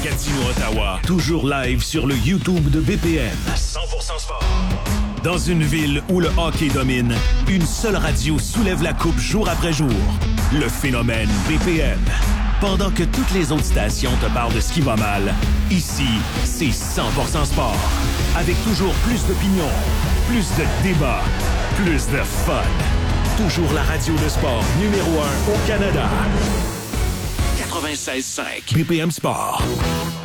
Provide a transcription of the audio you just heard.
Gatineau-Ottawa. Toujours live sur le YouTube de BPM. 100% sport. Dans une ville où le hockey domine, une seule radio soulève la coupe jour après jour. Le phénomène BPM. Pendant que toutes les autres stations te parlent de ce qui va mal, ici, c'est 100% sport. Avec toujours plus d'opinions, plus de débats, plus de fun. Toujours la radio de sport numéro 1 au Canada. 96.5 BPM Sport.